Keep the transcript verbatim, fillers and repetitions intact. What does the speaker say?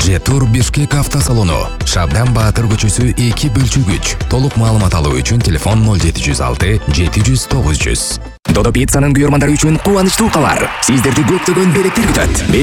Жетур Бишкек автосалону. Шабдан Баатыр көчөсү эки бөлчүгүч. Толук маалымат алуу үчүн телефон ноль жети жүз алты жети жүз тогуз жүз. Додо пиццанын күйөрмандары үчүн кубанычтуу кабар. Сиздерди көптөгөн белектер күтөт.